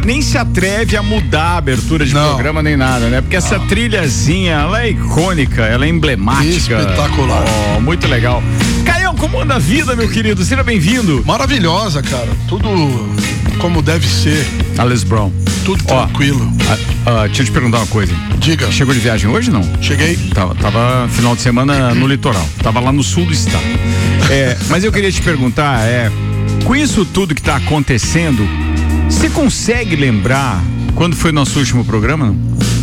nem se atreve a mudar a abertura de programa nem nada, né? Porque essa trilhazinha, ela é icônica, ela é emblemática. Espetacular. Muito legal. Caião, como anda a vida, meu querido? Seja bem-vindo. Maravilhosa, cara. Tudo como deve ser. Alice Brown. Tudo tranquilo. Deixa eu te perguntar uma coisa. Diga. Chegou de viagem hoje, não? Cheguei. Tava final de semana no litoral. Tava lá no sul do estado. Mas eu queria te perguntar, com isso tudo que tá acontecendo, você consegue lembrar quando foi nosso último programa?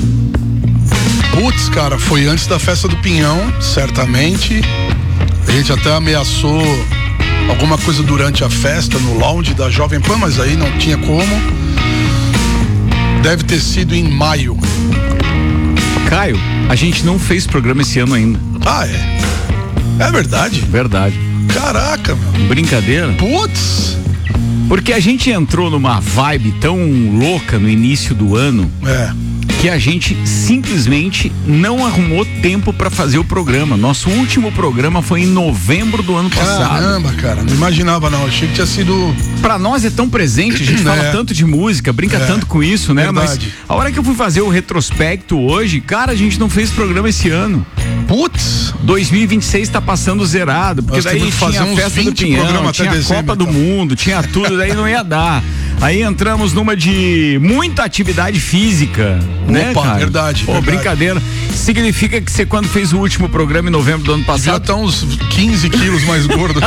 Putz, cara, foi antes da festa do Pinhão, certamente. A gente até ameaçou alguma coisa durante a festa no lounge da Jovem Pan, mas aí não tinha como. Deve ter sido em maio. Caio, a gente não fez programa esse ano ainda. É verdade? Verdade. Caraca, meu. Brincadeira? Putz. Porque a gente entrou numa vibe tão louca no início do ano que a gente simplesmente não arrumou tempo pra fazer o programa. Nosso último programa foi em novembro do ano passado. Caramba, cara, não imaginava não, achei que tinha sido... Pra nós é tão presente, a gente fala tanto de música, brinca tanto com isso, né? Verdade. Mas a hora que eu fui fazer o retrospecto hoje, cara, a gente não fez programa esse ano. Putz, 2026 tá passando zerado, porque daí tinha a festa do Pinhão, tinha a Copa do Mundo, tinha tudo, daí não ia dar. Aí entramos numa de muita atividade física, né, cara? Verdade. Brincadeira. Significa que você, quando fez o último programa em novembro do ano passado... Já tá uns 15 quilos mais gordo.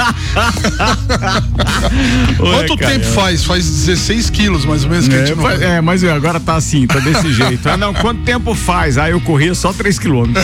Quanto tempo faz? Faz 16 quilos, mais ou menos, que a gente não... mas agora tá assim, tá desse jeito. Não, quanto tempo faz? Eu corria só 3 quilômetros.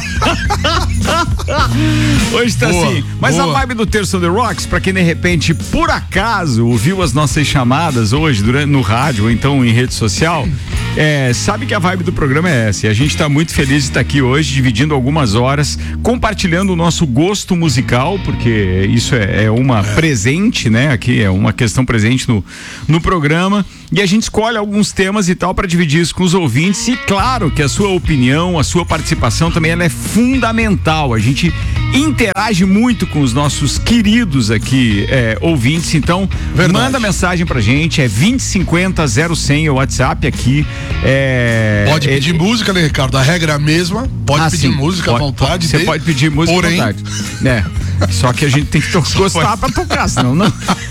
Hoje tá assim. Mas a vibe do Terço on the Rocks, pra quem de repente, por acaso, ouviu as nossas chamadas hoje no rádio ou então em rede social, sabe que a vibe do programa é essa. E a gente tá muito feliz de estar aqui hoje, dividindo algumas horas, compartilhando o nosso gosto musical, porque isso é uma presente, né? Aqui é uma questão presente no programa. E a gente escolhe alguns temas e tal para dividir isso com os ouvintes, e claro que a sua opinião, a sua participação também ela é fundamental. A gente interage muito com os nossos queridos aqui ouvintes, então manda mensagem pra gente, 2050-0100 o WhatsApp aqui. Pode pedir música, né, Ricardo? A regra é a mesma, pode pedir música à vontade. Você pode pedir música à vontade. Só que a gente tem que gostar pra tocar, senão não.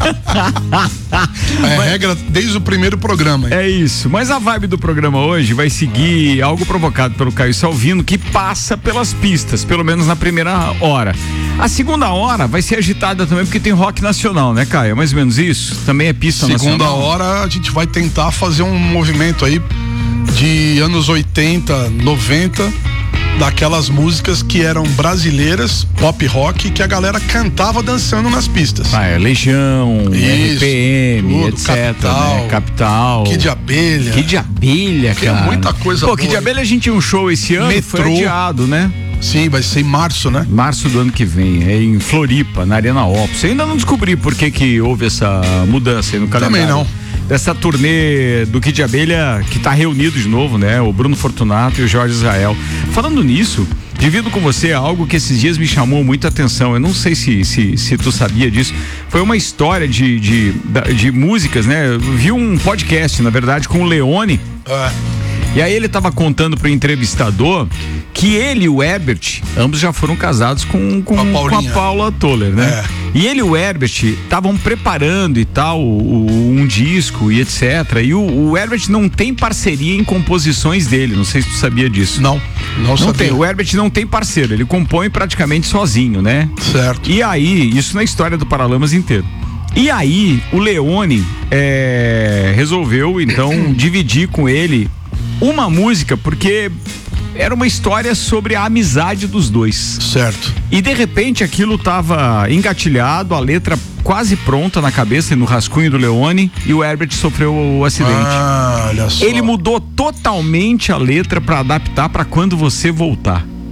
Regra desde o primeiro programa. É isso, mas a vibe do programa hoje vai seguir algo provocado pelo Caio Salvino, que passa pelas pistas, pelo menos na primeira hora. A segunda hora vai ser agitada também, porque tem rock nacional, né, Caio? É mais ou menos isso? Também é pista nacional. Segunda hora a gente vai tentar fazer um movimento aí de anos 80, 90, daquelas músicas que eram brasileiras, pop rock, que a galera cantava dançando nas pistas. Legião, RPM, tudo, etc. Capital. Kid Abelha. Kid Abelha, cara. Tem muita coisa boa. Kid Abelha a gente tinha um show esse ano, foi adiado, né? Sim, vai ser em março, né? Março do ano que vem, em Floripa, na Arena Opus. Eu ainda não descobri por que houve essa mudança aí no calendário. Também não. Dessa turnê do Kid Abelha, que tá reunido de novo, né? O Bruno Fortunato e o Jorge Israel. Falando nisso, divido com você algo que esses dias me chamou muita atenção. Eu não sei se tu sabia disso. Foi uma história de músicas, né? Eu vi um podcast, na verdade, com o Leone. E aí ele tava contando pro entrevistador que ele e o Herbert, ambos já foram casados com a Paula Toller, né? E ele e o Herbert estavam preparando e tal um disco e etc. E o Herbert não tem parceria em composições dele, não sei se tu sabia disso. Não sabia. O Herbert não tem parceiro, ele compõe praticamente sozinho, né? Certo. E aí, isso na história do Paralamas inteiro. E aí, o Leone resolveu, então, dividir com ele uma música, porque era uma história sobre a amizade dos dois. Certo. E de repente aquilo tava engatilhado, a letra quase pronta na cabeça e no rascunho do Leone, e o Herbert sofreu o acidente. Olha só. Ele mudou totalmente a letra pra adaptar pra Quando Você Voltar.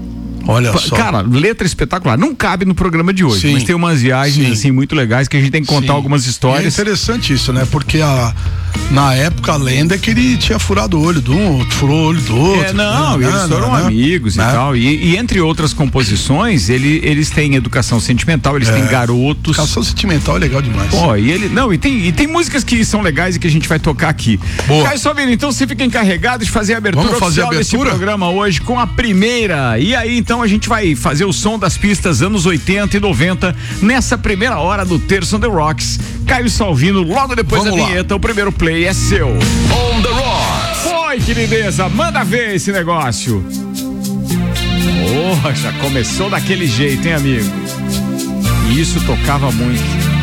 Olha só. Cara, letra espetacular. Não cabe no programa de hoje, mas tem umas viagens assim muito legais que a gente tem que contar algumas histórias. E é interessante isso, né? Porque na época a lenda é que ele tinha furado o olho de um, furou o olho do outro. Eles foram amigos e tal. E entre outras composições, eles têm educação sentimental, eles têm garotos. Educação sentimental é legal demais. Pô, e tem músicas que são legais e que a gente vai tocar aqui. Caio Salvino, então você fica encarregado de fazer a abertura oficial desse programa hoje com a primeira. E aí, então, a gente vai fazer o som das pistas anos 80 e 90 nessa primeira hora do Terça on the Rocks. Caio Salvino, logo depois da vinheta, o primeiro play é seu. On the Rocks. Foi, querideza, manda ver esse negócio. Já começou daquele jeito, hein, amigo? E isso tocava muito.